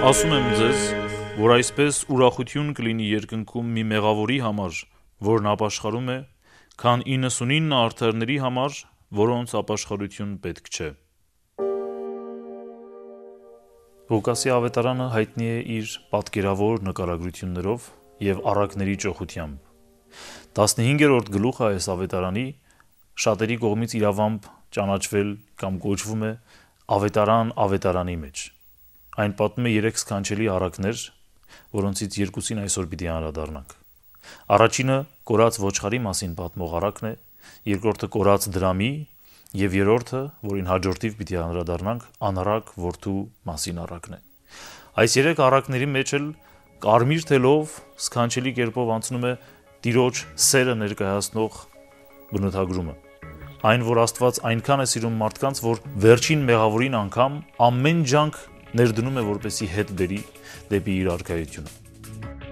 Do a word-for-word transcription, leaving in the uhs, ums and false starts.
Ասում եմ ձեզ, որ այսպես ուրախություն կլինի երկնքում մի մեղավորի համար, որն ապաշխարում է, քան իննսունինը արդարների համար, որոնց ապաշխարություն պետք չէ։ Ղուկասի ավետարանը հայտնի է իր պատկերավոր նկարագրություններով եւ առակների ճոխությամբ։ տասնհինգերորդ գլուխը այս ավետարանի շատերի կողմից իրավամբ ճանաչվել կամ կոչվում է ավետարան ավետարանի մեջ։ Այն պատմում է երեք սքանչելի առակներ, որոնցից երկուսին այսօր պիտի անդրադառնանք։ Առաջինը կորած ոչխարի մասին պատմող առակն է, երկրորդը կորած դրամի եւ երրորդը, որին հաջորդիվ պիտի անդրադառնանք, անառակ որդու մասին առակն է։ Այս երեք առակների մեջ էլ կարմիր թելով սքանչելի կերպով անցնում է Տիրոջ սերը ներկայացնող բնութագրումը։ Այն, որ Աստված այնքան է սիրում մարդկանց, որ վերջին մեղավորին անգամ ամեն ջանք ներդնում է, որպեսի հետ բերի դեպի իր արքայությունը։